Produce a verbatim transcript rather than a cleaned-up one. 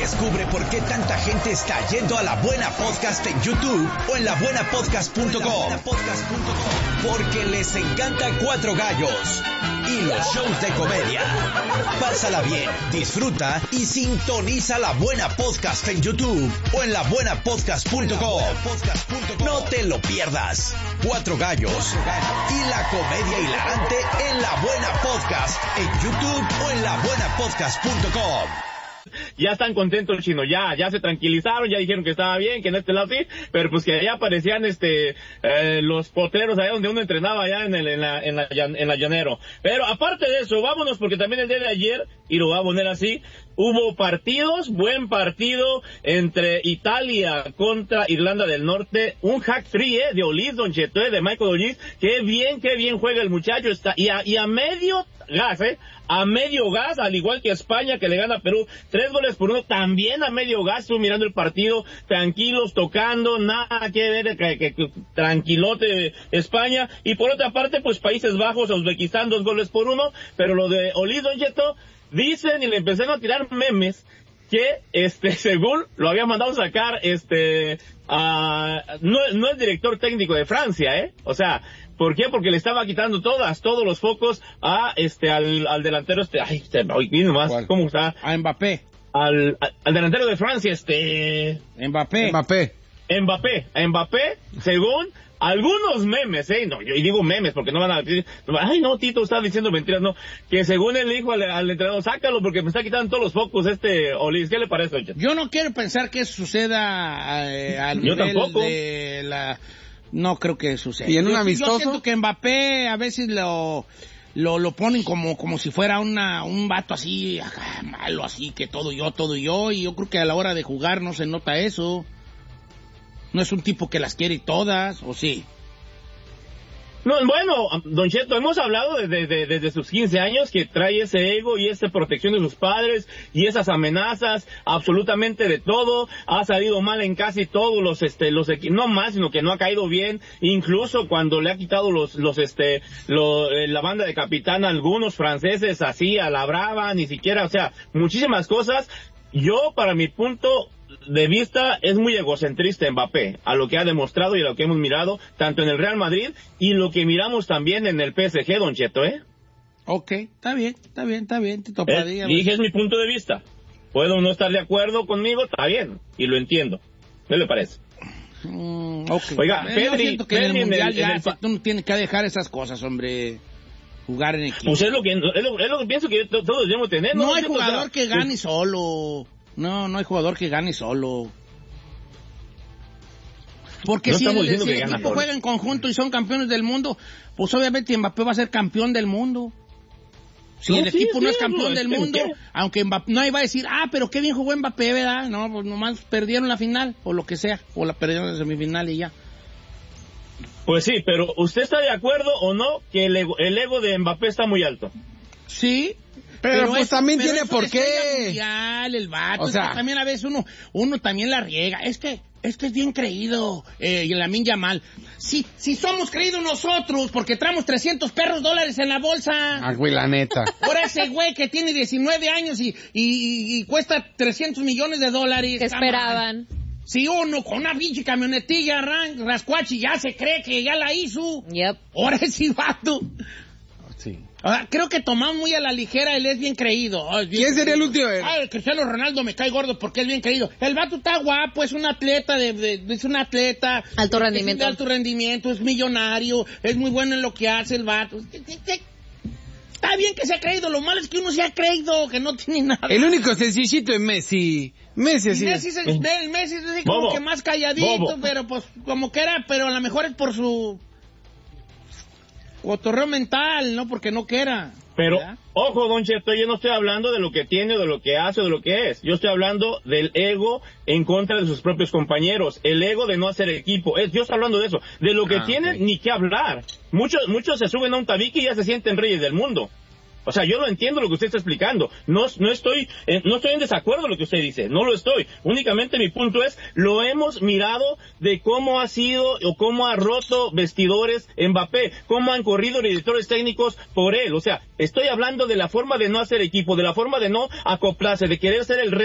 Descubre por qué tanta gente está yendo a La Buena Podcast en YouTube o en la buena podcast punto com. Porque les encanta Cuatro Gallos y los shows de comedia. Pásala bien, disfruta y sintoniza La Buena Podcast en YouTube o en la buena podcast punto com. No te lo pierdas. Cuatro Gallos y la comedia hilarante en La Buena Podcast en YouTube o en la buena podcast punto com. Ya están contentos, Chino, ya, ya se tranquilizaron, ya dijeron que estaba bien, que en este lado sí, pero pues que allá aparecían este, eh, los potreros allá donde uno entrenaba allá en el, en la, en la, en la llanero. Pero aparte de eso, vámonos porque también el día de ayer, y lo voy a poner así, hubo partidos, buen partido entre Italia contra Irlanda del Norte, un hack free, eh, de Olís, Don Cheto, eh, de Michael Olís, qué bien, qué bien juega el muchacho, está, y a, y a medio gas, eh, a medio gas, al igual que España que le gana a Perú, tres goles por uno, también a medio gas, estuvo mirando el partido, tranquilos, tocando, nada que ver, que, que, que tranquilote España, y por otra parte, pues Países Bajos, Uzbekistán, dos goles por uno, pero lo de Olís, Don Cheto, dicen y le empezaron a tirar memes que, este, según lo había mandado sacar, este, a, no, no el director técnico de Francia, eh, o sea, ¿por qué? Porque le estaba quitando todas, todos los focos a, este, al, al delantero, este, ay, este, más, ¿cómo está? A Mbappé. Al, al, al delantero de Francia, este... Mbappé. Mbappé. Mbappé, a Mbappé, según algunos memes, eh, no, yo y digo memes porque no van a decir, ay no, Tito está diciendo mentiras, no, que según él dijo al, al entrenador, sácalo porque me está quitando todos los focos este Olís, ¿qué le parece, Ocho? Yo no quiero pensar que eso suceda eh, al yo nivel tampoco. de la... No creo que suceda. ¿Y en un yo, amistoso? Yo siento que Mbappé a veces lo... Lo, lo ponen como, como si fuera una, un vato así, ajá, malo, así, que todo yo, todo yo, y yo creo que a la hora de jugar no se nota eso. No es un tipo que las quiere todas, ¿o sí? No, bueno, Don Cheto, hemos hablado desde, desde, desde sus quince años que trae ese ego y esa protección de sus padres y esas amenazas, absolutamente de todo, ha salido mal en casi todos los, este, los equipos, no más, sino que no ha caído bien, incluso cuando le ha quitado los, los, este, lo, eh, la banda de capitán a algunos franceses así, a la brava, ni siquiera, o sea, muchísimas cosas. Yo, para mi punto de vista, es muy egocentrista Mbappé, a lo que ha demostrado y a lo que hemos mirado, tanto en el Real Madrid y lo que miramos también en el P S G, Don Cheto, ¿eh? Ok, está bien, está bien, está bien, Tito Eh, Padilla. dije, es mi punto de vista. Puedo no estar de acuerdo conmigo, está bien, y lo entiendo. ¿Qué le parece? Mm, okay. Oiga, eh, Pedri, yo siento que Pedri en el en mundial el- ya en el pa- tú no tienes que dejar esas cosas, hombre. Jugar en equipo. Pues es lo que, es lo, es lo que pienso que todos debemos tener. No, ¿no? hay Yo, o sea, jugador que gane pues, solo. No, no hay jugador que gane solo. Porque No si estamos el, diciendo si el que gana equipo solo. juega en conjunto y son campeones del mundo, pues obviamente Mbappé va a ser campeón del mundo. Si No, el sí, equipo no sí, es campeón no, del ¿en mundo, qué? aunque Mbappé, nadie va a decir, ah, pero qué bien jugó Mbappé, ¿verdad? No, pues nomás perdieron la final, o lo que sea, o la perdieron en semifinal y ya. Pues sí, pero ¿usted está de acuerdo o no que el ego, el ego de Mbappé está muy alto? Sí. Pero, pues, también tiene eso por es qué. estrella mundial, el vato. O Es sea- que también a veces uno, uno también la riega. Es que, es que es bien creído, eh, y la Lamin mal. Si, si somos creídos nosotros, porque traemos trescientos perros dólares en la bolsa. Ah, güey, la neta. Por ese güey que tiene diecinueve años y, y, y cuesta trescientos millones de dólares. ¿Qué esperaban? Si uno con una pinche camionetilla ran, rascuachi ya se cree que ya la hizo. Yep. Ahora ese vato. Sí. Ahora, creo que tomamos muy a la ligera, él es bien creído. Oh, es bien ¿Quién sería el creído. último? Ay, el Cristiano Ronaldo me cae gordo porque es bien creído. El vato está guapo, es un atleta, de, de- es un atleta. Alto es rendimiento. de alto rendimiento, es millonario, es muy bueno en lo que hace el vato. Está bien que se ha creído, lo malo es que uno se ha creído, que no tiene nada. El único sencillito es Messi. Messi, Y así. Messi es, el, el Messi es así como Bobo. que más calladito, Bobo. pero pues como que era, pero a lo mejor es por su cotorreo mental, no porque no quiera. Pero, ¿verdad? ojo, Don Cheto, yo no estoy hablando de lo que tiene, de lo que hace, de lo que es. Yo estoy hablando del ego en contra de sus propios compañeros. El ego de no hacer equipo. Es, yo estoy hablando de eso. De lo que Ah, tienen, ok. ni qué hablar. Muchos, muchos se suben a un tabique y ya se sienten reyes del mundo. O sea, yo lo entiendo lo que usted está explicando. No, no estoy, eh, no estoy en desacuerdo con lo que usted dice. No lo estoy. Únicamente mi punto es, lo hemos mirado de cómo ha sido o cómo ha roto vestidores Mbappé, cómo han corrido directores técnicos por él. O sea, estoy hablando de la forma de no hacer equipo, de la forma de no acoplarse, de querer ser el rey